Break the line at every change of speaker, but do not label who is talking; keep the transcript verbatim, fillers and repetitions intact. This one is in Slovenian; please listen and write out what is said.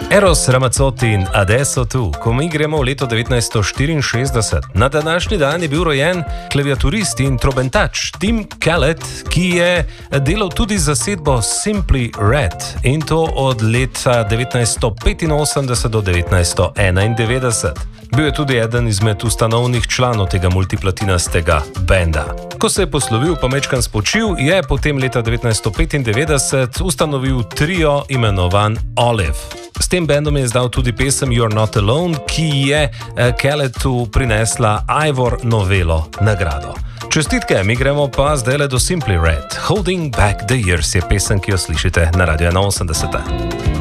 Eros Ramazzotti in Adesso tu, ko mi gremo v leto devetnajststo štiriinšestdeset. Na današnji dan je bil rojen klaviaturist in trobentač Tim Kellett, ki je delal tudi zasedbo Simply Red, in to od leta devetnajststo petinosemdeset do devetnajststo enaindevetdeset. Bil je tudi eden izmed ustanovnih članov tega multiplatinastega benda. Ko se je poslovil pa mečkan spočil, je potem leta devetnajststo petindevetdeset ustanovil trio imenovan Olive. S tem bendom je izdal tudi pesem You're Not Alone, ki je Kellettu prinesla Ivor Novello nagrado. Čestitke, mi gremo pa zdaj do Simply Red. Holding Back the Years je pesem, ki jo slišite na Radio enainosemdeset.